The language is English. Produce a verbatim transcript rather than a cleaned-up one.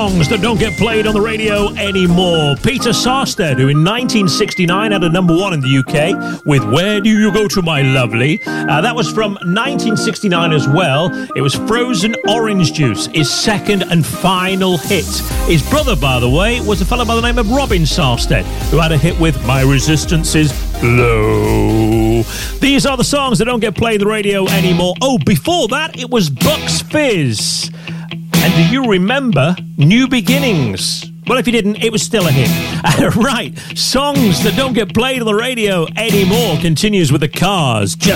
songs that don't get played on the radio anymore. Peter Sarsted, who in nineteen sixty-nine had a number one in the U K with Where Do You Go To My Lovely. Uh, that was from nineteen sixty-nine as well. It was Frozen Orange Juice, his second and final hit. His brother, by the way, was a fellow by the name of Robin Sarsted, who had a hit with My Resistance Is Low. These are the songs that don't get played on the radio anymore. Oh, before that, it was Bucks Fizz. And do you remember New Beginnings? Well, if you didn't, it was still a hit. Right, songs that don't get played on the radio anymore continues with the Cars. Just